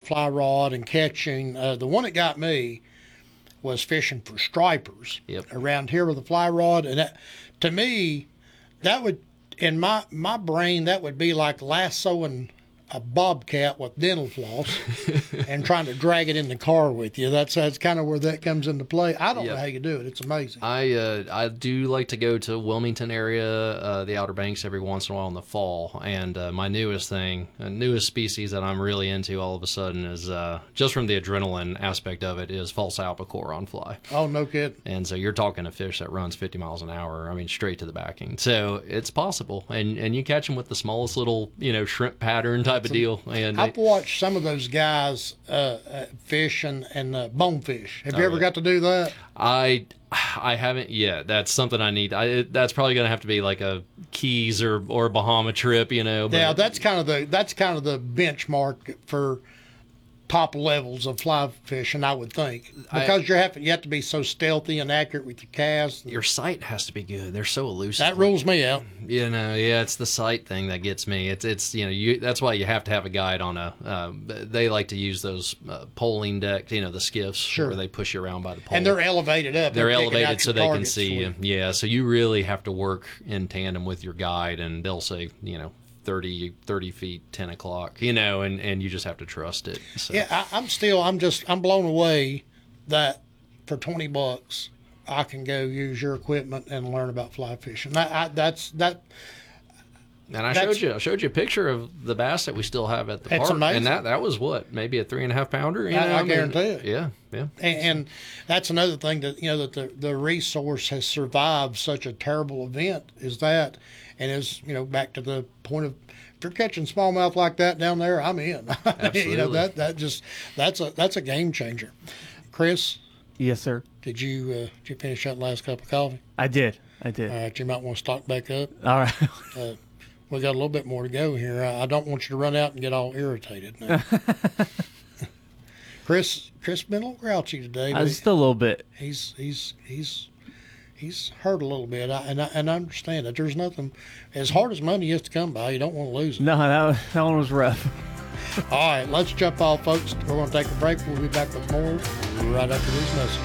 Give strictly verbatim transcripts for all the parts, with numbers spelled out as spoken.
fly rod and catching. Uh, the one that got me was fishing for stripers yep. around here with a fly rod. And that, to me, that would, in my, my brain, that would be like lassoing a bobcat with dental floss and trying to drag it in the car with you. That's that's kind of where that comes into play. I don't yep. know how you do it. It's amazing. I uh, I do like to go to Wilmington area, uh, the Outer Banks every once in a while in the fall. And uh, my newest thing, uh, newest species that I'm really into all of a sudden is, uh, just from the adrenaline aspect of it, is false albacore on fly. Oh, no kidding. And so you're talking a fish that runs fifty miles an hour. I mean, straight to the backing. So it's possible. And and you catch them with the smallest little, you know, shrimp pattern type of deal. And I've they, watched some of those guys uh, uh, fish and, and uh, bonefish. Have you oh, ever yeah. got to do that? I I haven't yet. That's something I need. I, that's probably going to have to be like a Keys or or Bahama trip, you know. But yeah, that's kind of the that's kind of the benchmark for top levels of fly fishing, I would think, because I, you have to, you have to be so stealthy and accurate with your cast. Your sight has to be good. They're so elusive. That rules me out. You know, yeah, it's the sight thing that gets me. It's it's you know, you that's why you have to have a guide on a. Uh, they like to use those uh, poling deck, you know, the skiffs sure. where they push you around by the pole. And they're elevated up. They're, they're elevated so they can see you. you. Yeah, so you really have to work in tandem with your guide, and they'll say, you know, thirty, thirty feet, ten o'clock, you know, and, and you just have to trust it. So. Yeah, I, I'm still, I'm just, I'm blown away that for twenty bucks, I can go use your equipment and learn about fly fishing. That, I, that's, that. And I showed you, I showed you a picture of the bass that we still have at the It's park. amazing. And that, that was what, maybe a three and a half pounder? You I, know? I I mean, guarantee it. Yeah, yeah. And, and that's another thing that, you know, that the, the resource has survived such a terrible event is that, and is, you know, back to the point of, if you're catching smallmouth like that down there, I'm in. Absolutely. You know, that, that just, that's a, that's a game changer. Chris? Yes, sir. Did you, uh, did you finish that last cup of coffee? I did. I did. All right, you might want to stock back up. All right. uh, we got a little bit more to go here. I, I don't want you to run out and get all irritated now. Chris, Chris been a little grouchy today. Uh, just a little bit. He's he's he's he's hurt a little bit, I, and I and I understand that. There's nothing as hard as money is to come by. You don't want to lose it. No, that that one was rough. All right, let's jump off, folks. We're going to take a break. We'll be back with more right after these messages.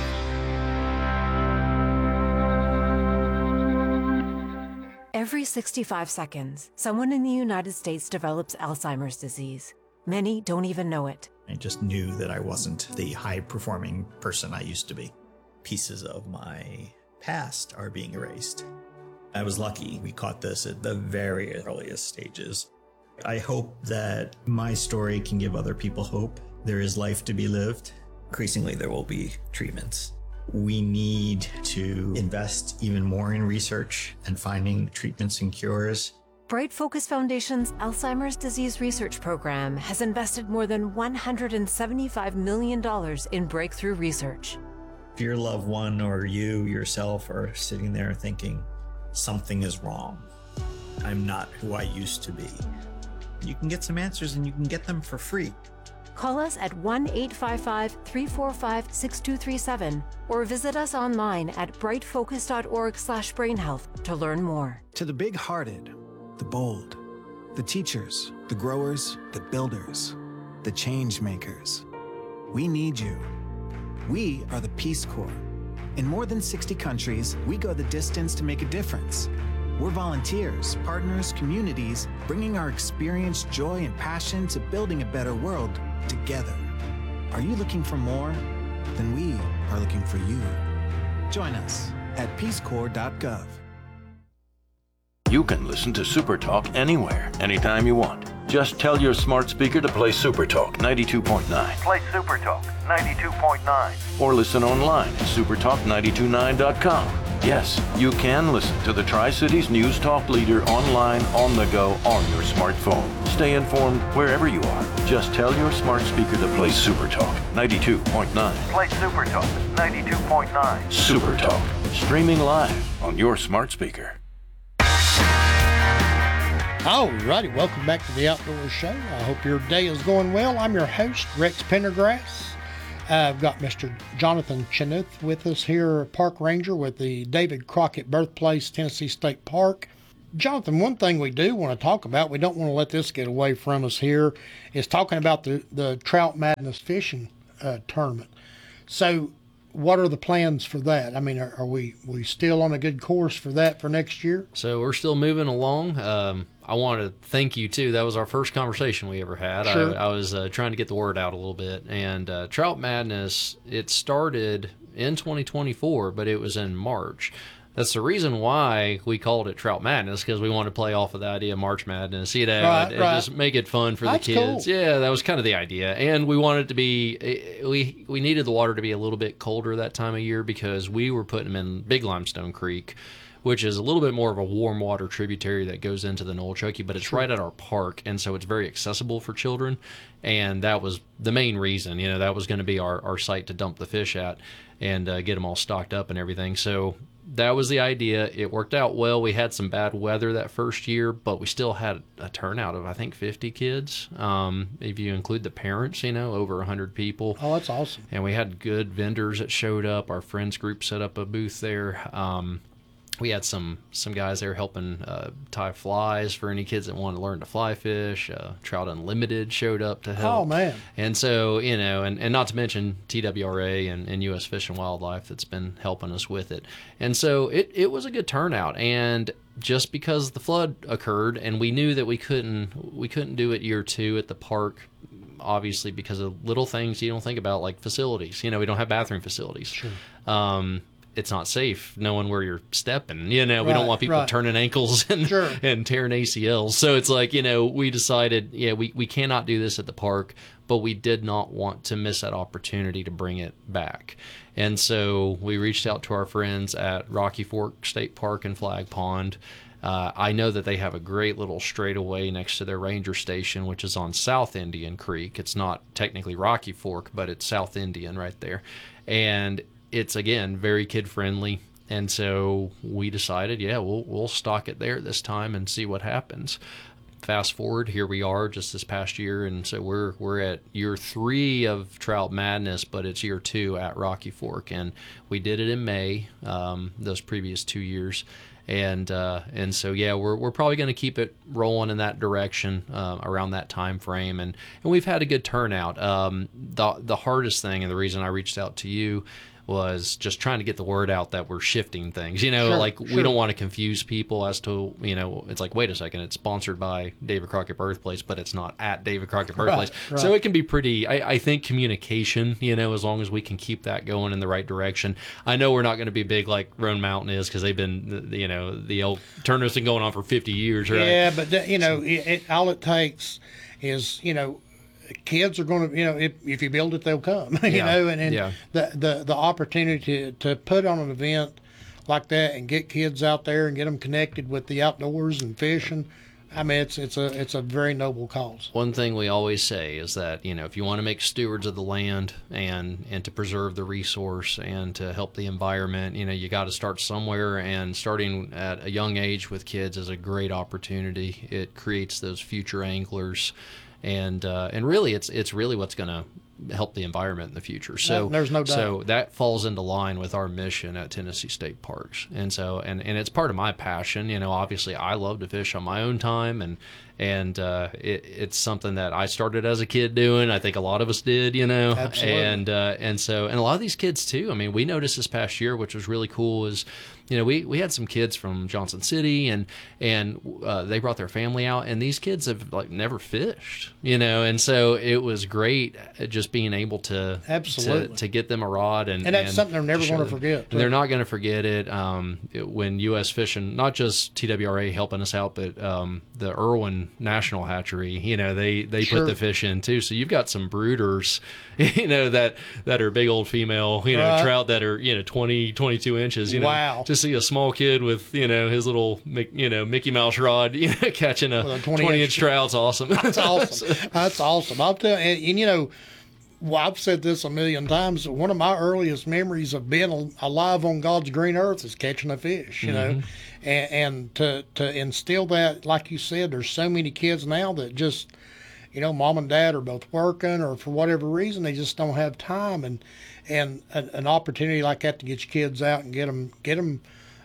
Every sixty-five seconds, someone in the United States develops Alzheimer's disease. Many don't even know it. I just knew that I wasn't the high-performing person I used to be. Pieces of my past are being erased. I was lucky we caught this at the very earliest stages. I hope that my story can give other people hope. There is life to be lived. Increasingly, there will be treatments. We need to invest even more in research and finding treatments and cures. Bright Focus Foundation's Alzheimer's Disease Research Program has invested more than one hundred seventy-five million dollars in breakthrough research. If your loved one or you yourself are sitting there thinking, something is wrong, I'm not who I used to be, you can get some answers and you can get them for free. Call us at one eight five five, three four five, six two three seven or visit us online at brightfocus dot org slash brain health to learn more. To the big-hearted, the bold, the teachers, the growers, the builders, the change makers, we need you. We are the Peace Corps. In more than sixty countries, we go the distance to make a difference. We're volunteers, partners, communities, bringing our experience, joy, and passion to building a better world together. Are you looking for more? Then we are looking for you. Join us at peace corps dot gov. You can listen to Super Talk anywhere, anytime you want. Just tell your smart speaker to play Super Talk ninety-two point nine. Play Super Talk ninety-two point nine. Or listen online at super talk nine two nine dot com. Yes, you can listen to the Tri-Cities News Talk leader online, on the go, on your smartphone. Stay informed wherever you are. Just tell your smart speaker to play Super Talk ninety-two point nine. Play Super Talk ninety-two point nine. Super Talk, streaming live on your smart speaker. All righty, welcome back to the Outdoors Show. I hope your day is going well. I'm your host, Rex Pendergrass. Uh, I've got Mister Jonathan Chenoweth with us here, park ranger with the David Crockett Birthplace Tennessee State Park. Jonathan, one thing we do want to talk about, we don't want to let this get away from us here, is talking about the, the Trout Madness fishing uh, tournament. So what are the plans for that? I mean, are, are we we still on a good course for that for next year? So we're still moving along. Um, I want to thank you, too. That was our first conversation we ever had. Sure. I, I was uh, trying to get the word out a little bit. And uh, Trout Madness, it started in twenty twenty-four, but it was in March. That's the reason why we called it Trout Madness, because we wanted to play off of the idea of March Madness, you know, right, and, and right. just make it fun for That's the kids. cool. Yeah, that was kind of the idea. And we wanted it to be, we we needed the water to be a little bit colder that time of year because we were putting them in Big Limestone Creek, which is a little bit more of a warm water tributary that goes into the Nolechucky, but it's right at our park, and so it's very accessible for children. And that was the main reason, you know, that was going to be our, our site to dump the fish at and uh, get them all stocked up and everything. So that was the idea. It worked out well. We had some bad weather that first year, but we still had a turnout of, I think, fifty kids. Um, if you include the parents, you know, over one hundred people. Oh, that's awesome. And we had good vendors that showed up. Our friends group set up a booth there. Um, we had some some guys there helping uh, tie flies for any kids that wanted to learn to fly fish. Uh, Trout Unlimited showed up to help. Oh, man. And so, you know, and, and not to mention T W R A and, and U S Fish and Wildlife that's been helping us with it. And so it, it was a good turnout. And just because the flood occurred and we knew that we couldn't we couldn't do it year two at the park, obviously because of little things you don't think about, like facilities. You know, we don't have bathroom facilities. Sure. Um, it's not safe knowing where you're stepping. You know, we Right, don't want people right. turning ankles and Sure. and tearing A C Ls. So it's like, you know, we decided, yeah, we, we cannot do this at the park, but we did not want to miss that opportunity to bring it back. And so we reached out to our friends at Rocky Fork State Park and Flag Pond. Uh, I know that they have a great little straightaway next to their ranger station, which is on South Indian Creek. It's not technically Rocky Fork, but it's South Indian right there. And it's, again, very kid-friendly. And so we decided, yeah, we'll we'll stock it there this time and see what happens. Fast forward, here we are just this past year, and so we're we're at year three of Trout Madness, but it's year two at Rocky Fork, and we did it in May, um, those previous two years. And uh, and so yeah, we're we're probably going to keep it rolling in that direction uh, around that time frame, and and we've had a good turnout. Um, the the hardest thing, and the reason I reached out to you, was just trying to get the word out that we're shifting things. You know, Sure, like sure. we don't want to confuse people as to, you know, it's like, wait a second, it's sponsored by David Crockett Birthplace, but it's not at David Crockett Birthplace. right. So it can be pretty, I, I think communication, you know, as long as we can keep that going in the right direction. I know we're not going to be big like Roan Mountain is because they've been, you know, the old tournament's been going on for fifty years, right? Yeah, but that, you know, it, it, all it takes is, you know, kids are going to, you know, if, if you build it, they'll come. you Yeah. know, and, and Yeah. the, the the opportunity to, to put on an event like that and get kids out there and get them connected with the outdoors and fishing. I mean, it's it's a it's a very noble cause. One thing we always say is that, you know, if you want to make stewards of the land and and to preserve the resource and to help the environment, you know, you got to start somewhere, and starting at a young age with kids is a great opportunity. It creates those future anglers, and uh, and really it's it's really what's going to help the environment in the future. So There's no doubt. So that falls into line with our mission at Tennessee State Parks. And so, and, and it's part of my passion. You know, obviously I love to fish on my own time, and, and uh, it, it's something that I started as a kid doing. I think a lot of us did, you know, Absolutely. and, uh, and so, and a lot of these kids too. I mean, we noticed this past year, which was really cool, is, you know, we, we had some kids from Johnson City, and and uh, they brought their family out, and these kids have like never fished, you know, and so it was great just being able to Absolutely. to, to get them a rod, and And that's something they're never show gonna them. forget. And they're not going to forget it. Um, it- when U S Fish and not just T W R A helping us out, but um, the Irwin National Hatchery, you know, they they Sure. put the fish in too. So you've got some brooders, you know, that that are big old female, you know, Right. trout that are, you know, twenty, twenty-two inches. You know, Wow. to see a small kid with, you know, his little, Mic- you know, Mickey Mouse rod, you know, catching a, With a twenty twenty inch inch trout's awesome. That's awesome. That's awesome. I'll tell you, and, and you know, well, I've said this a million times. One of my earliest memories of being al- alive on God's green earth is catching a fish. You know, and, and to to instill that, like you said, there's so many kids now that just, you know, mom and dad are both working, or for whatever reason they just don't have time, and and an, an opportunity like that to get your kids out and get them get them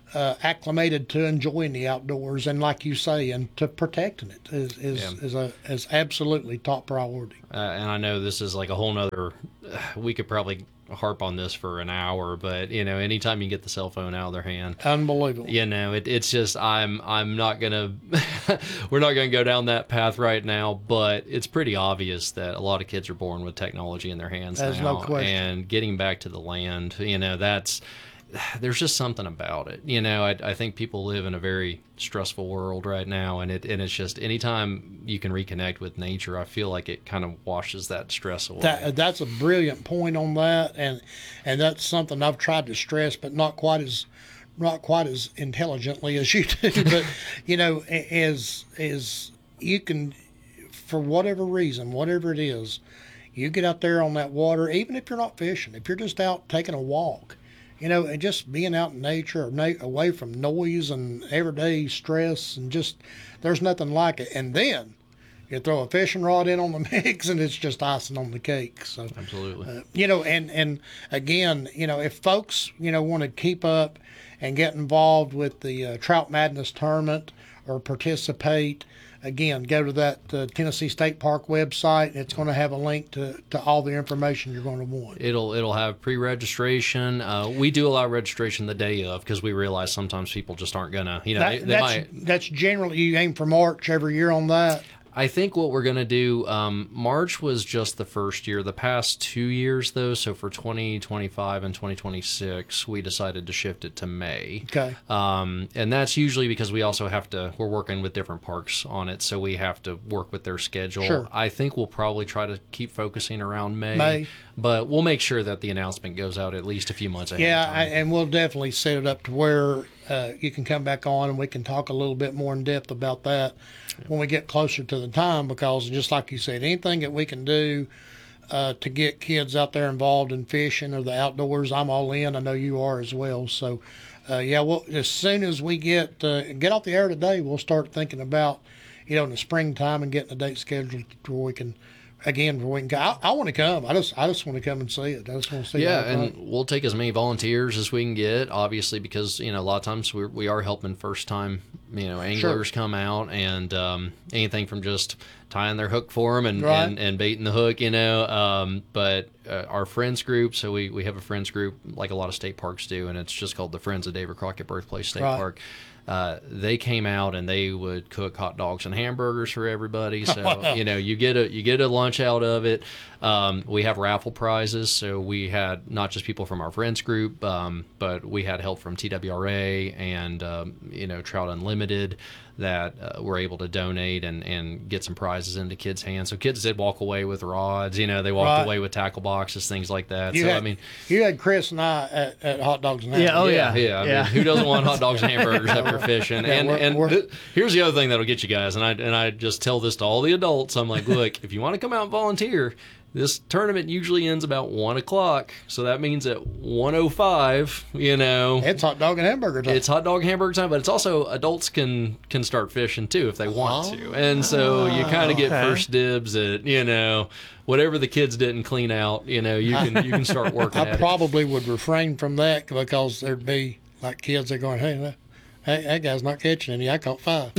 uh, acclimated to enjoying the outdoors, and like you say, and to protecting it is is, Yeah. is a is absolutely top priority. Uh, and I know this is like a whole nother, we could probably harp on this for an hour, but you know, anytime you get the cell phone out of their hand, Unbelievable. you know, it, it's just, I'm, I'm not going to, we're not going to go down that path right now, but it's pretty obvious that a lot of kids are born with technology in their hands There's now. no question. And getting back to the land, you know, that's, there's just something about it. You know, I, I think people live in a very stressful world right now, and it and it's just anytime you can reconnect with nature, I feel like it kind of washes that stress away. That, that's a brilliant point on that, and and that's something I've tried to stress, but not quite as not quite as intelligently as you do. But you know, is is you can, for whatever reason, whatever it is, you get out there on that water, even if you're not fishing, if you're just out taking a walk. You know, and just being out in nature, or na- away from noise and everyday stress, and just, there's nothing like it. And then you throw a fishing rod in on the mix, and it's just icing on the cake. So, Absolutely. uh, you know, and, and again, you know, if folks, you know, want to keep up and get involved with the uh, Trout Madness tournament or participate, again, go to that uh, Tennessee State Park website. It's going to have a link to, to all the information you're going to want. It'll it'll have pre-registration. Uh, we do allow registration the day of because we realize sometimes people just aren't gonna, you know, That, they, they that's, might. that's generally, you aim for March every year on that. I think what we're gonna do, um, March was just the first year. The past two years, though, so for twenty twenty-five and twenty twenty-six, we decided to shift it to May. Okay. Um, and that's usually because we also have to, we're working with different parks on it, so we have to work with their schedule. Sure. I think we'll probably try to keep focusing around May. May. But we'll make sure that the announcement goes out at least a few months ahead Yeah, of I, time. and we'll definitely set it up to where uh, you can come back on and we can talk a little bit more in depth about that when we get closer to the time, because just like you said, anything that we can do uh, to get kids out there involved in fishing or the outdoors, I'm all in. I know you are as well. So, uh, yeah, well, as soon as we get uh, get off the air today, we'll start thinking about, you know, in the springtime and getting a date scheduled where we can, again, where we can. I, I want to come. I just I just want to come and see it. I just want to see. Yeah, how it's and we'll take as many volunteers as we can get, obviously, because, you know, a lot of times we're, we are helping first-time, you know, anglers come out, and um, anything from just tying their hook for them and, Right. and, and baiting the hook, you know. Um, but uh, our friends group, so we, we have a friends group like a lot of state parks do, and it's just called the Friends of David Crockett Birthplace State Right. Park. Uh, they came out and they would cook hot dogs and hamburgers for everybody. So you know, you get a you get a lunch out of it. Um, we have raffle prizes, so we had not just people from our friends group, um, but we had help from T W R A and um, you know, Trout Unlimited that uh, were able to donate and, and get some prizes into kids' hands. So kids did walk away with rods. You know, they walked Right. away with tackle boxes, things like that. You so had, I mean, you had Chris and I at, at Hot Dogs and Yeah, oh, Hamburgers. yeah, yeah. I yeah. mean, who doesn't want hot dogs and hamburgers after fishing? Yeah, and we're- and we're- th- here's the other thing that'll get you guys. And I and I just tell this to all the adults. I'm like, look, if you want to come out and volunteer, this tournament usually ends about one o'clock. So that means at one o five, you know, It's hot dog and hamburger time. it's hot dog hamburger time. But it's also adults can can start fishing too if they want Oh. to. And so you kind of get Okay. first dibs at, you know, whatever the kids didn't clean out. You know, you can you can start working I at it. probably would refrain from that because there'd be like kids that are going, hey, that, that, that guy's not catching any. I caught five.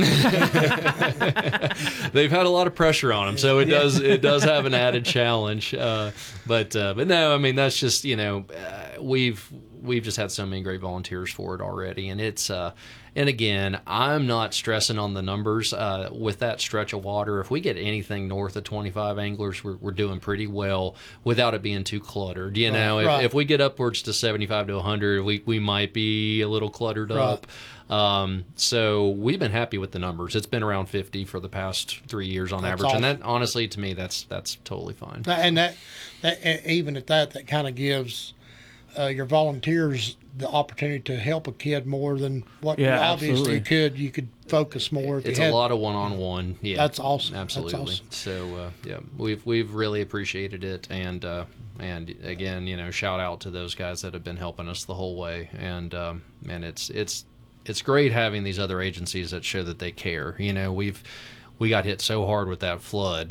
They've had a lot of pressure on them, so it does it does have an added challenge. Uh, but uh, but no, I mean that's just, you know, uh, we've we've just had so many great volunteers for it already, and it's uh, and again, I'm not stressing on the numbers uh, with that stretch of water. If we get anything north of twenty-five anglers, we're, we're doing pretty well without it being too cluttered. You know, if, right. if we get upwards to seventy-five to one hundred, we we might be a little cluttered up. Um, so we've been happy with the numbers. It's been around fifty for the past three years on That's average, and awesome. that honestly, to me, that's that's totally fine. And that, that even at that, that kind of gives uh, your volunteers the opportunity to help a kid more than what Yeah, obviously absolutely. you could. You could focus more. If It's you a had, lot of one-on-one. Yeah, That's awesome. That's Absolutely. awesome. So uh, yeah, we've we've really appreciated it, and uh, and again, you know, shout out to those guys that have been helping us the whole way, and um, and it's it's it's great having these other agencies that show that they care. You know, we've we got hit so hard with that flood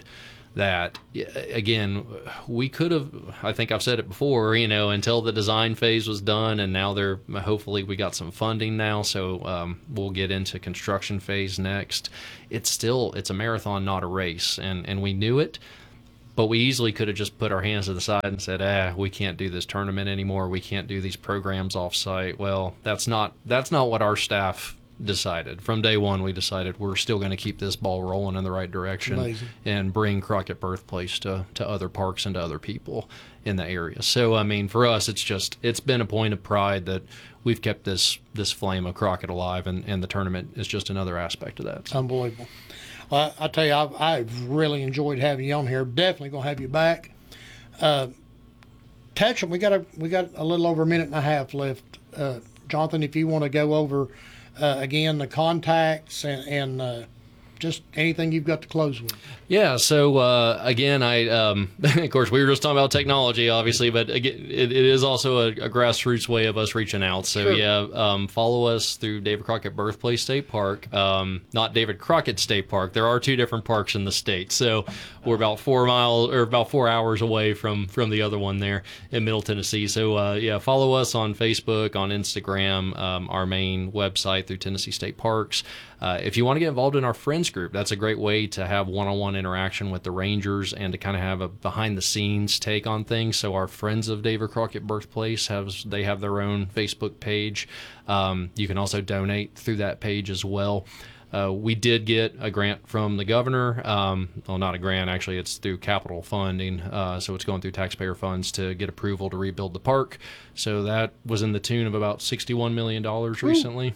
that, again, we could have, I think I've said it before, you know, until the design phase was done, and now they're, hopefully we got some funding now, so um, we'll get into construction phase next. It's still, it's a marathon, not a race, and, and we knew it, but we easily could have just put our hands to the side and said, ah, we can't do this tournament anymore, we can't do these programs off-site. Well, that's not, that's not what our staff decided. From day one, we decided we're still going to keep this ball rolling in the right direction. Amazing. And bring Crockett Birthplace to, to other parks and to other people in the area. So, I mean, for us, it's just, it's been a point of pride that we've kept this this flame of Crockett alive, and, and the tournament is just another aspect of that. So. Unbelievable. Well, I, I tell you, I've, I've really enjoyed having you on here. Definitely going to have you back. Uh, Tetcham, we got a we got a little over a minute and a half left. Uh, Jonathan, if you want to go over Uh, again, the contacts and, and uh, just anything you've got to close with. Yeah, so uh, again, I um, of course, we were just talking about technology, obviously, but again, it, it is also a, a grassroots way of us reaching out. So sure. yeah, um, follow us through David Crockett Birthplace State Park, um, not David Crockett State Park. There are two different parks in the state, so we're about four miles or about four hours away from from the other one there in Middle Tennessee. So uh, yeah, follow us on Facebook, on Instagram, um, our main website through Tennessee State Parks. Uh, if you want to get involved in our friends group, that's a great way to have one-on-one interaction with the Rangers and to kind of have a behind-the-scenes take on things. So our Friends of David Crockett Birthplace, has they have their own Facebook page. Um, you can also donate through that page as well. Uh, we did get a grant from the governor. Um, well, not a grant, actually. It's through capital funding. Uh, so it's going through taxpayer funds to get approval to rebuild the park. So that was in the tune of about sixty-one million dollars recently.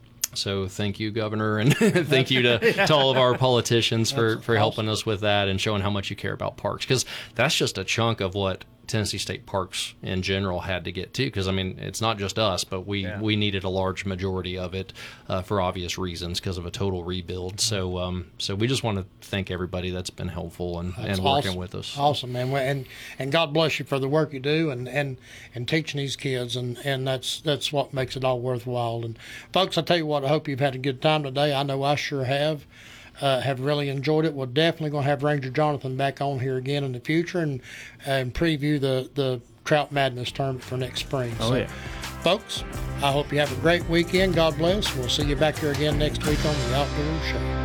So thank you, Governor, and thank you to, yeah. to all of our politicians for, for awesome. helping us with that and showing how much you care about parks, because that's just a chunk of what Tennessee State Parks in general had to get to, because I mean it's not just us, but we yeah. we needed a large majority of it uh, for obvious reasons because of a total rebuild. So um so we just want to thank everybody that's been helpful and, and working awesome. with us. Awesome, man, and and God bless you for the work you do and and and teaching these kids, and and that's that's what makes it all worthwhile. And folks, I tell you what, I hope you've had a good time today. I know I sure have. Uh, have really enjoyed it. We're definitely going to have Ranger Jonathan back on here again in the future and and preview the, the Trout Madness tournament for next spring. Oh, so, yeah. Folks, I hope you have a great weekend. God bless. We'll see you back here again next week on the Outdoor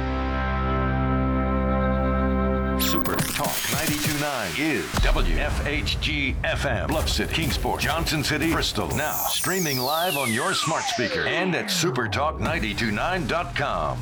Show. Super Talk ninety-two point nine is W F H G F M, Bluff City, Kingsport, Johnson City, Bristol. Now streaming live on your smart speaker and at super talk nine two nine dot com.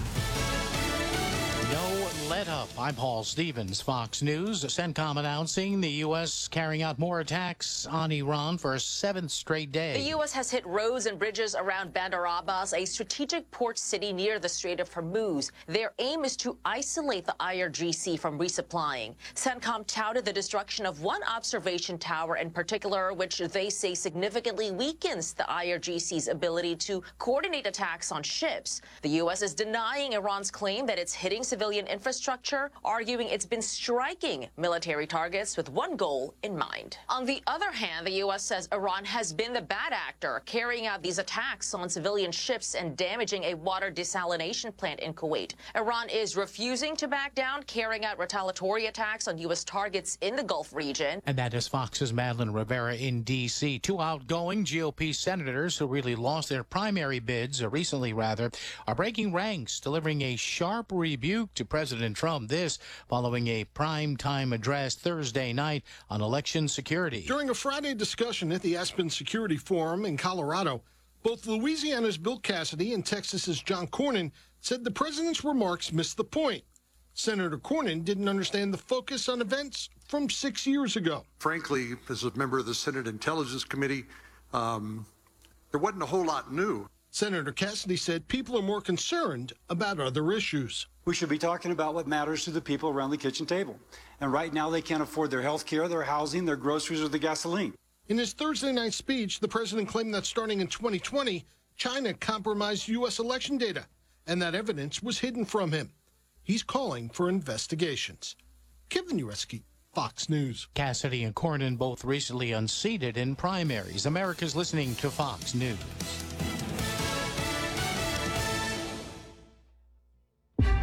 Let up. I'm Paul Stevens, Fox News. CENTCOM announcing the U S carrying out more attacks on Iran for a seventh straight day. The U S has hit roads and bridges around Bandar Abbas, a strategic port city near the Strait of Hormuz. Their aim is to isolate the I R G C from resupplying. CENTCOM touted the destruction of one observation tower in particular, which they say significantly weakens the I R G C's ability to coordinate attacks on ships. The U S is denying Iran's claim that it's hitting civilian infrastructure, arguing it's been striking military targets with one goal in mind. On the other hand, the U S says Iran has been the bad actor, carrying out these attacks on civilian ships and damaging a water desalination plant in Kuwait. Iran is refusing to back down, carrying out retaliatory attacks on U S targets in the Gulf region. And that is Fox's Madeline Rivera in D C Two outgoing G O P senators who really lost their primary bids, or recently rather, are breaking ranks, delivering a sharp rebuke to President Trump. This following a prime-time address Thursday night on election security. During a Friday discussion at the Aspen Security Forum in Colorado, both Louisiana's Bill Cassidy and Texas's John Cornyn said the president's remarks missed the point. Senator Cornyn didn't understand the focus on events from six years ago. Frankly, as a member of the Senate Intelligence Committee, um, there wasn't a whole lot new. Senator Cassidy said people are more concerned about other issues. We should be talking about what matters to the people around the kitchen table. And right now they can't afford their health care, their housing, their groceries, or the gasoline. In his Thursday night speech, the president claimed that starting in twenty twenty, China compromised U S election data, and that evidence was hidden from him. He's calling for investigations. Kevin Ureski, Fox News. Cassidy and Cornyn both recently unseated in primaries. America's listening to Fox News. Stay on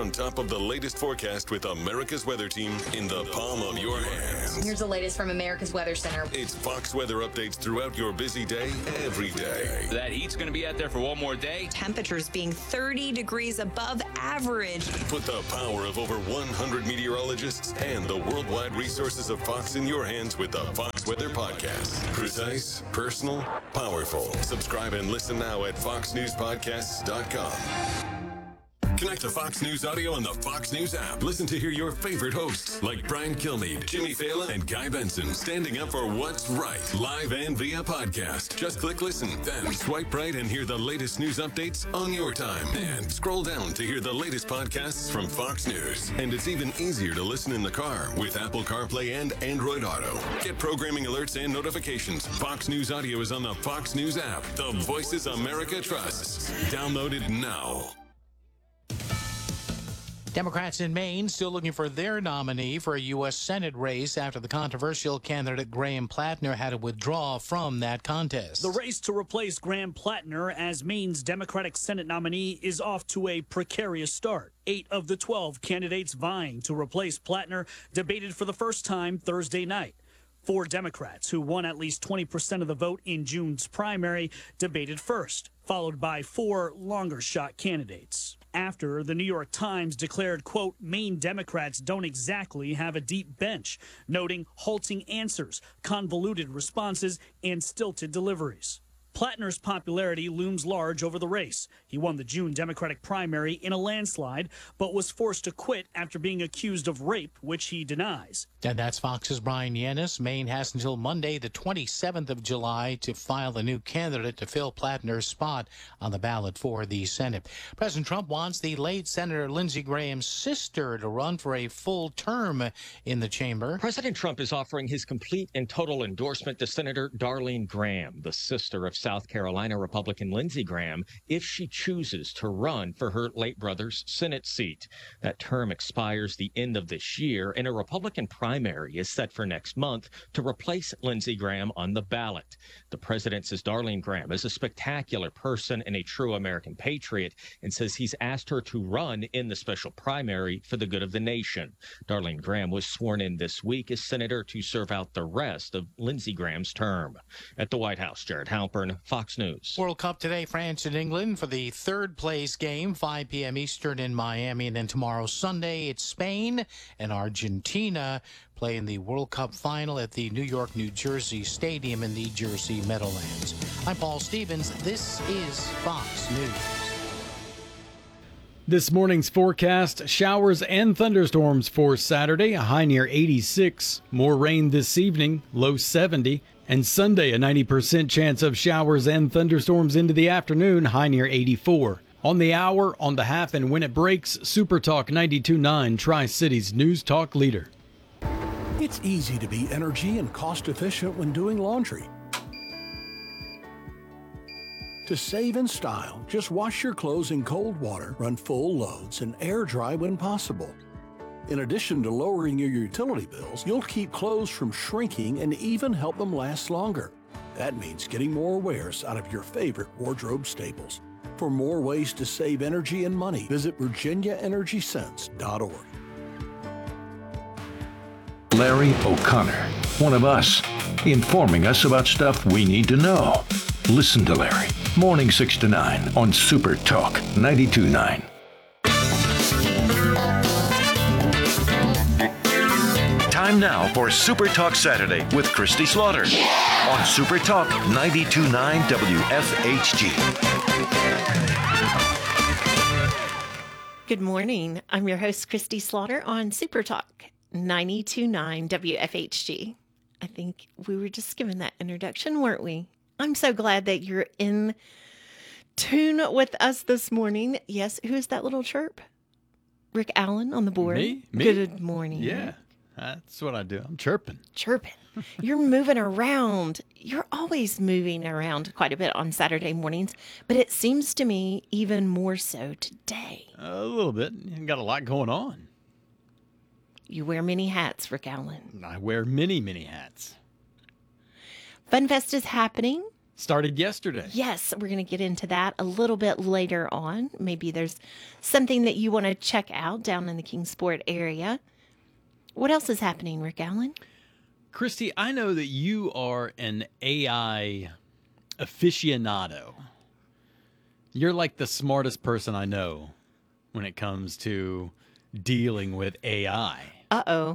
on top of the latest forecast with America's Weather Team in the palm of your hands. Here's the latest from America's Weather Center. It's Fox weather updates throughout your busy day, every day. That heat's going to be out there for one more day. Temperatures being thirty degrees above average. Put the power of over one hundred meteorologists and the worldwide resources of Fox in your hands with the Fox Weather Podcast. Precise, personal, powerful. Subscribe and listen now at fox news podcasts dot com. Connect to Fox News Audio on the Fox News app. Listen to hear your favorite hosts like Brian Kilmeade, Jimmy Fallon, and Guy Benson standing up for what's right, live and via podcast. Just click listen, then swipe right and hear the latest news updates on your time. And scroll down to hear the latest podcasts from Fox News. And it's even easier to listen in the car with Apple CarPlay and Android Auto. Get programming alerts and notifications. Fox News Audio is on the Fox News app. The voices America trusts. Download it now. Democrats in Maine still looking for their nominee for a U S Senate race after the controversial candidate Graham Plattner had to withdraw from that contest. The race to replace Graham Plattner as Maine's Democratic Senate nominee is off to a precarious start. Eight of the twelve candidates vying to replace Plattner debated for the first time Thursday night. Four Democrats, who won at least twenty percent of the vote in June's primary, debated first, followed by four longer-shot candidates. After, the New York Times declared, quote, Maine Democrats don't exactly have a deep bench, noting halting answers, convoluted responses, and stilted deliveries. Plattner's popularity looms large over the race. He won the June Democratic primary in a landslide, but was forced to quit after being accused of rape, which he denies. And that's Fox's Brian Yanis. Maine has until Monday, the twenty-seventh of July, to file a new candidate to fill Plattner's spot on the ballot for the Senate. President Trump wants the late Senator Lindsey Graham's sister to run for a full term in the chamber. President Trump is offering his complete and total endorsement to Senator Darlene Graham, the sister of South Carolina Republican Lindsey Graham, if she chooses to run for her late brother's Senate seat. That term expires the end of this year, and a Republican primary is set for next month to replace Lindsey Graham on the ballot. The president says Darlene Graham is a spectacular person and a true American patriot, and says he's asked her to run in the special primary for the good of the nation. Darlene Graham was sworn in this week as senator to serve out the rest of Lindsey Graham's term. At the White House, Jared Halpern, Fox News. World Cup today, France and England for the third place game, five p.m. Eastern in Miami. And then tomorrow, Sunday, it's Spain and Argentina playing the World Cup final at the New York, New Jersey Stadium in the Jersey Meadowlands. I'm Paul Stevens. This is Fox News. This morning's forecast, showers and thunderstorms for Saturday, a high near eighty-six. More rain this evening, low seventy. And Sunday, a ninety percent chance of showers and thunderstorms into the afternoon, high near eighty-four. On the hour, on the half, and when it breaks, Super Talk ninety-two point nine, Tri-Cities News Talk leader. It's easy to be energy and cost efficient when doing laundry. To save in style, just wash your clothes in cold water, run full loads, and air dry when possible. In addition to lowering your utility bills, you'll keep clothes from shrinking and even help them last longer. That means getting more wears out of your favorite wardrobe staples. For more ways to save energy and money, visit virginia energy sense dot org. Larry O'Connor, one of us, informing us about stuff we need to know. Listen to Larry, morning six to nine on Super Talk ninety-two point nine. Time now for Super Talk Saturday with Christy Slaughter on Super Talk ninety-two point nine W F H G. Good morning. I'm your host, Christy Slaughter, on Super Talk ninety-two point nine W F H G. I think we were just given that introduction, weren't we? I'm so glad that you're in tune with us this morning. Yes, who is that little chirp? Rick Allen on the board. Me? Me? Good morning. Yeah, that's what I do. I'm chirping. Chirping. You're moving around. You're always moving around quite a bit on Saturday mornings, but it seems to me even more so today. A little bit. You got a lot going on. You wear many hats, Rick Allen. I wear many, many hats. FunFest is happening. started yesterday. Yes, we're going to get into that a little bit later on. Maybe there's something that you want to check out down in the Kingsport area. What else is happening, Rick Allen? Christy, I know that you are an A I aficionado. You're like the smartest person I know when it comes to dealing with A I. Uh-oh.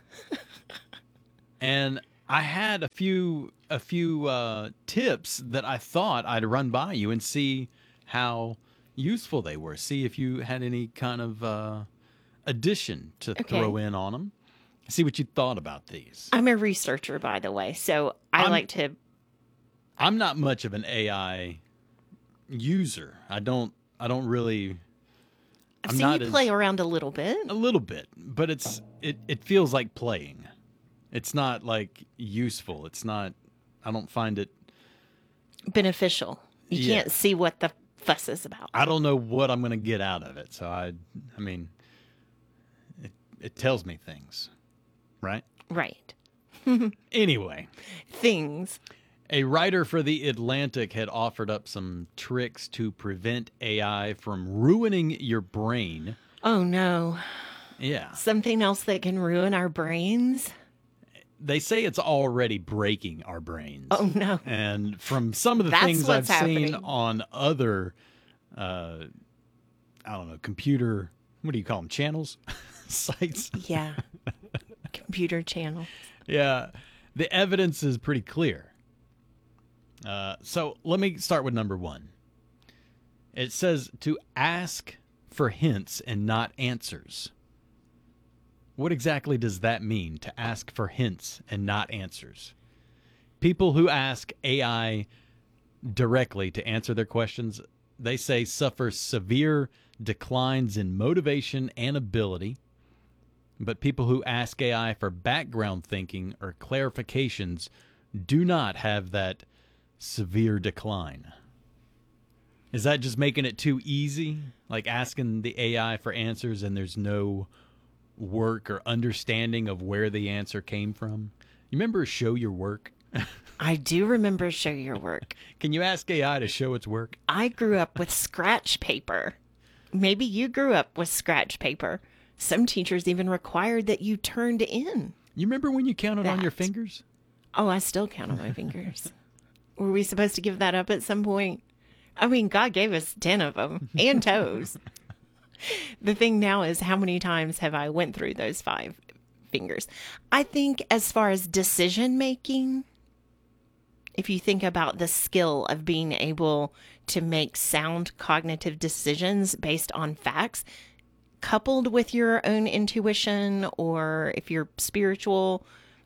And I had a few a few uh, tips that I thought I'd run by you and see how useful they were. See if you had any kind of uh, addition to Okay. throw in on them. See what you thought about these. I'm a researcher, by the way, so I I'm- like to... I'm not much of an A I user. I don't. I don't really. I've I'm seen not you as- play around a little bit. A little bit, but it's it. It feels like playing. It's not like useful. It's not. I don't find it. Beneficial. You Yeah. can't see what the fuss is about. I don't know what I'm going to get out of it. So I. I mean. It it tells me things, right? Right. Anyway. Things. A writer for The Atlantic had offered up some tricks to prevent A I from ruining your brain. Oh, no. Yeah. Something else that can ruin our brains? They say it's already breaking our brains. Oh, no. And from some of the That's things I've what's happening. seen on other, uh, I don't know, computer, what do you call them, channels? Sites? Yeah. Computer channel. Yeah. The evidence is pretty clear. Uh, so let me start with number one. It says to ask for hints and not answers. What exactly does that mean, to ask for hints and not answers? People who ask A I directly to answer their questions, they say suffer severe declines in motivation and ability. But people who ask A I for background thinking or clarifications do not have that severe decline. Is that just making it too easy? Like asking the A I for answers and there's no work or understanding of where the answer came from? You remember Show Your Work? I do remember Show Your Work. Can you ask A I to show its work? I grew up with scratch paper. Maybe you grew up with scratch paper. Some teachers even required that you turned in. You remember when you counted on that. your fingers? Oh, I still count on my fingers. Were we supposed to give that up at some point? I mean, God gave us ten of them and toes. The thing now is, how many times have I went through those five fingers? I think as far as decision making, if you think about the skill of being able to make sound cognitive decisions based on facts, coupled with your own intuition, or if you're spiritual,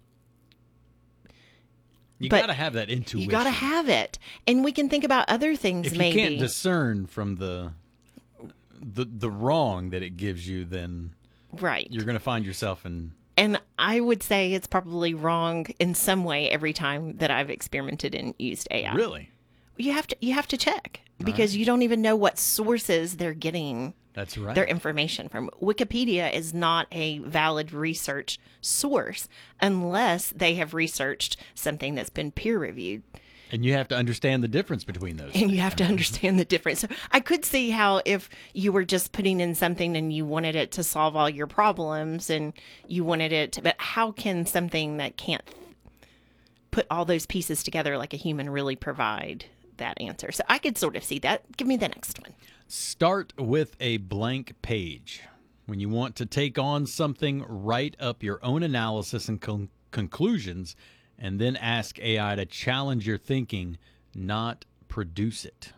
You But got to have that intuition. you got to have it. And we can think about other things If you maybe. can't discern from the the the wrong that it gives you, then Right. you're going to find yourself in. And I would say it's probably wrong in some way every time that I've experimented and used A I. Really? You have to you have to check because you don't even know what sources they're getting That's right. their information from. Wikipedia is not a valid research source unless they have researched something that's been peer reviewed. And you have to understand the difference between those. And you have to understand the difference. So I could see how if you were just putting in something and you wanted it to solve all your problems and you wanted it to, but how can something that can't put all those pieces together like a human really provide that answer? So I could sort of see that. Give me the next one. Start with a blank page. When you want to take on something, write up your own analysis and con- conclusions, and then ask A I to challenge your thinking, not produce it.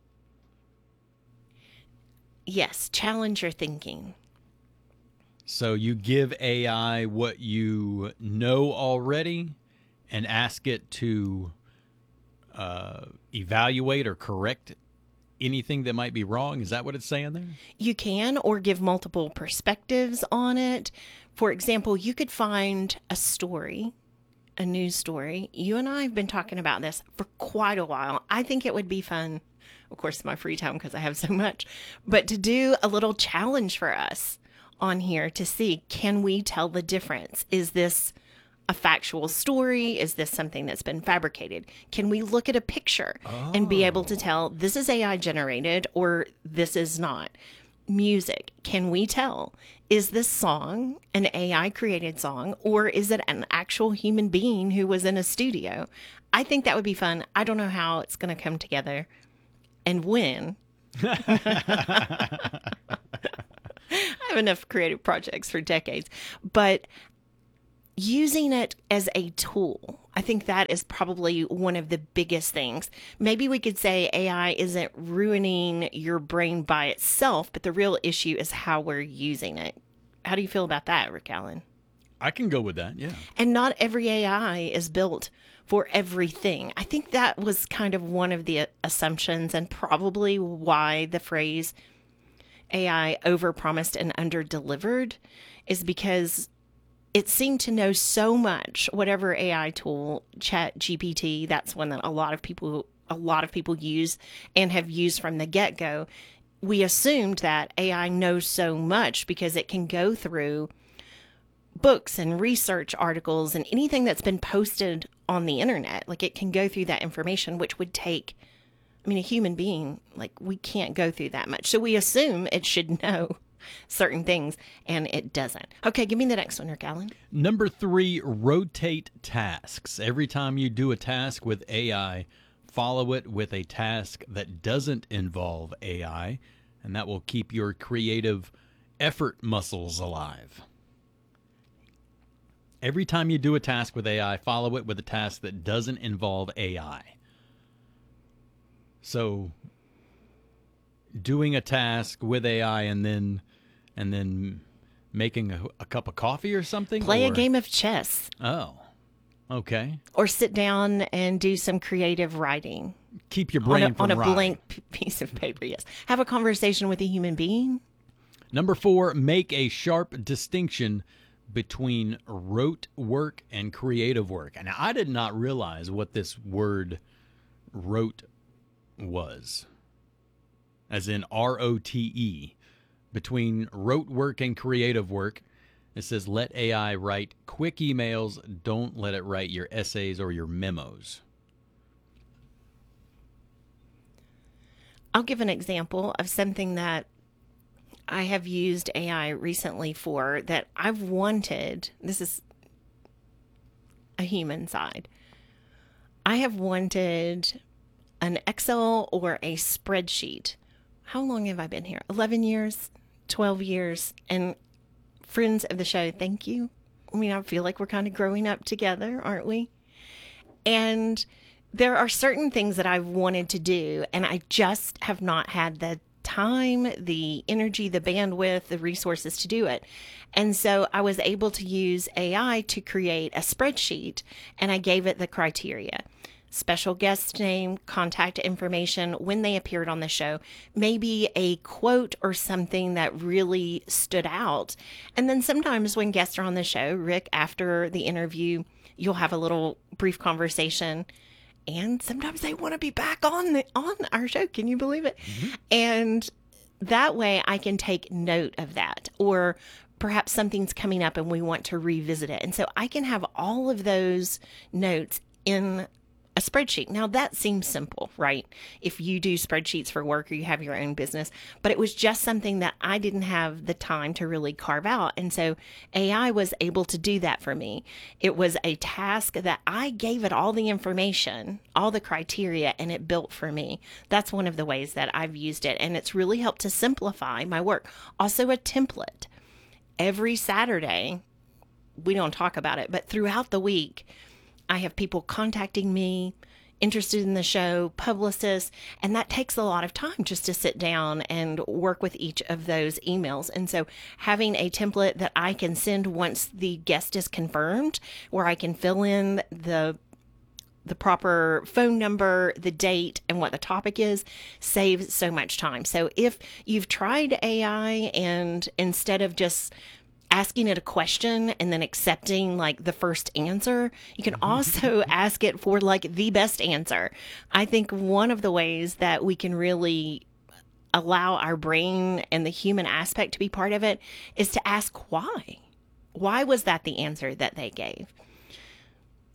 Yes, challenge your thinking. So you give A I what you know already and ask it to uh, evaluate or correct anything that might be wrong. Is that what it's saying there? You can, or give multiple perspectives on it. For example, you could find a story, a news story. You and I have been talking about this for quite a while. I think it would be fun, of course, in my free time because I have so much, but to do a little challenge for us on here to see, can we tell the difference? Is this a factual story? Is this something that's been fabricated? Can we look at a picture and be able to tell this is A I generated or this is not? Music. Can we tell, is this song an A I created song or is it an actual human being who was in a studio? I think that would be fun. I don't know how it's going to come together and when. I have enough creative projects for decades, but using it as a tool, I think that is probably one of the biggest things. Maybe we could say A I isn't ruining your brain by itself, but the real issue is how we're using it. How do you feel about that, Rick Allen? I can go with that, yeah. And not every A I is built for everything. I think that was kind of one of the assumptions and probably why the phrase A I overpromised and underdelivered is because it seemed to know so much. Whatever A I tool, Chat G P T, that's one that a lot of people a lot of people use and have used from the get-go. We assumed that A I knows so much because it can go through books and research articles and anything that's been posted on the internet. Like, it can go through that information, which would take, I mean, a human being, like, we can't go through that much. So we assume it should know certain things, and it doesn't. Okay, give me the next one, Rick Allen. Number three, rotate tasks. Every time you do a task with A I, follow it with a task that doesn't involve A I, and that will keep your creative effort muscles alive. Every time you do a task with A I, follow it with a task that doesn't involve A I. So, doing a task with A I and then and then making a, a cup of coffee or something? Play or? a game of chess. Oh, okay. Or sit down and do some creative writing. Keep your brain on a, from on a rotting. blank p- piece of paper, yes. Have a conversation with a human being. Number four, make a sharp distinction between rote work and creative work. And I did not realize what this word rote was, as in R O T E. Between rote work and creative work, it says let A I write quick emails. Don't let it write your essays or your memos. I'll give an example of something that I have used A I recently for that I've wanted. This is a human side. I have wanted an Excel or a spreadsheet. How long have I been here? eleven years, twelve years. And friends of the show, thank you. I mean, I feel like we're kind of growing up together, aren't we? And there are certain things that I've wanted to do, and I just have not had the time, the energy, the bandwidth, the resources to do it. And so I was able to use A I to create a spreadsheet, and I gave it the criteria. Special guest name, contact information, when they appeared on the show, maybe a quote or something that really stood out. And then sometimes when guests are on the show, Rick, after the interview, you'll have a little brief conversation. And sometimes they want to be back on the, on our show. Can you believe it? Mm-hmm. And that way I can take note of that. Or perhaps something's coming up and we want to revisit it. And so I can have all of those notes in a spreadsheet. Now that seems simple, right? If you do spreadsheets for work or you have your own business, but it was just something that I didn't have the time to really carve out. And so A I was able to do that for me. It was a task that I gave it all the information, all the criteria, and it built for me. That's one of the ways that I've used it. And it's really helped to simplify my work. Also a template. Every Saturday, we don't talk about it, but throughout the week, I have people contacting me, interested in the show, publicists, and that takes a lot of time just to sit down and work with each of those emails. And so having a template that I can send once the guest is confirmed, where I can fill in the the proper phone number, the date, and what the topic is, saves so much time. So if you've tried A I and instead of just asking it a question and then accepting like the first answer, you can also ask it for like the best answer. I think one of the ways that we can really allow our brain and the human aspect to be part of it is to ask why. Why was that the answer that they gave?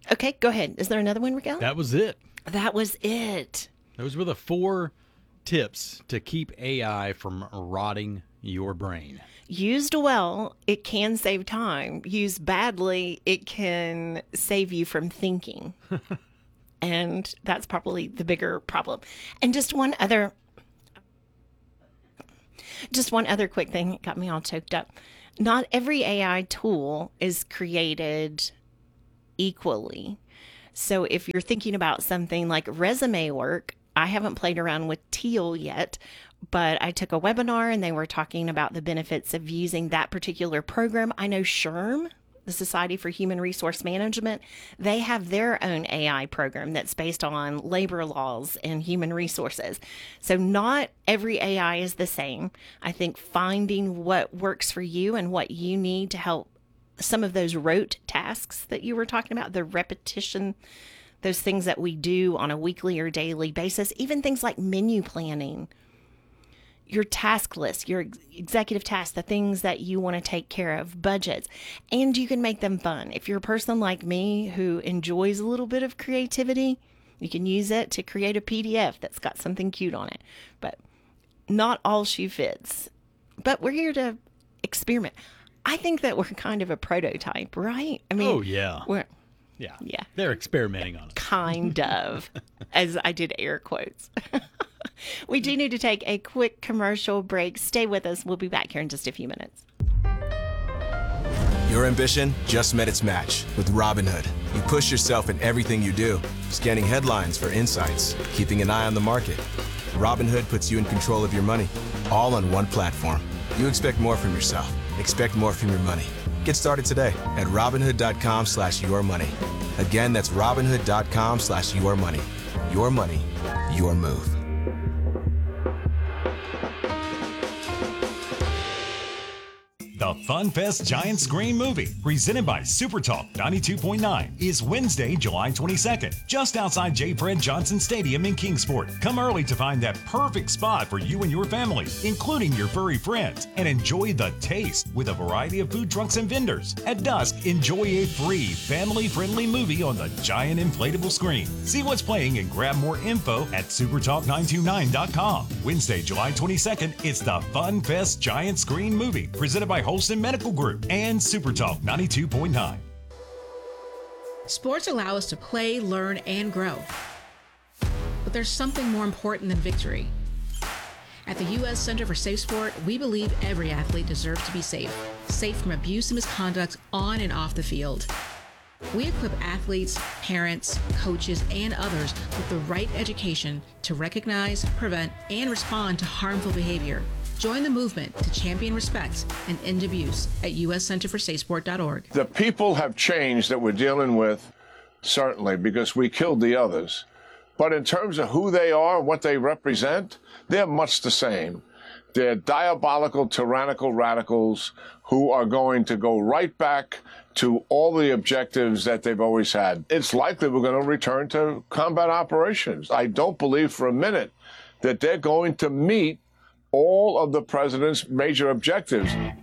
Okay, go ahead. Is there another one, Raquel? That was it. That was it. Those were the four tips to keep A I from rotting your brain. Used well, it can save time. Used badly, it can save you from thinking. And that's probably the bigger problem. And just one other, just one other quick thing. It got me all choked up. Not every A I tool is created equally. So if you're thinking about something like resume work, I haven't played around with Teal yet, but I took a webinar and they were talking about the benefits of using that particular program. I know SHRM, the Society for Human Resource Management, they have their own A I program that's based on labor laws and human resources. So not every A I is the same. I think finding what works for you and what you need to help some of those rote tasks that you were talking about, the repetition, those things that we do on a weekly or daily basis, even things like menu planning, your task list, your ex- executive tasks, the things that you want to take care of, budgets, and you can make them fun. If you're a person like me who enjoys a little bit of creativity, you can use it to create a P D F that's got something cute on it. But not all shoe fits. But we're here to experiment. I think that we're kind of a prototype, right? I mean, oh, yeah. We're, yeah. Yeah. They're experimenting on us. Kind of, as I did air quotes. We do need to take a quick commercial break. Stay with us. We'll be back here in just a few minutes. Your ambition just met its match with Robinhood. You push yourself in everything you do, scanning headlines for insights, keeping an eye on the market. Robinhood puts you in control of your money, all on one platform. You expect more from yourself. Expect more from your money. Get started today at Robinhood.com slash your money. Again, that's Robinhood.com slash your money. Your money, your move. The FunFest Giant Screen Movie, presented by SuperTalk ninety-two point nine, is Wednesday, July twenty-second, just outside J. Fred Johnson Stadium in Kingsport. Come early to find that perfect spot for you and your family, including your furry friends, and enjoy the taste with a variety of food trucks and vendors. At dusk, enjoy a free, family-friendly movie on the giant inflatable screen. See what's playing and grab more info at super talk nine two nine dot com. Wednesday, July twenty-second, it's the FunFest Giant Screen Movie, presented by Holston Medical Group and SuperTalk ninety-two point nine. Sports allow us to play, learn, and grow. But there's something more important than victory. At the U S Center for Safe Sport, we believe every athlete deserves to be safe. Safe from abuse and misconduct on and off the field. We equip athletes, parents, coaches, and others with the right education to recognize, prevent, and respond to harmful behavior. Join the movement to champion respect and end abuse at U S center for safe sport dot org. The people have changed that we're dealing with, certainly, because we killed the others. But in terms of who they are and what they represent, they're much the same. They're diabolical, tyrannical radicals who are going to go right back to all the objectives that they've always had. It's likely we're going to return to combat operations. I don't believe for a minute that they're going to meet all of the president's major objectives.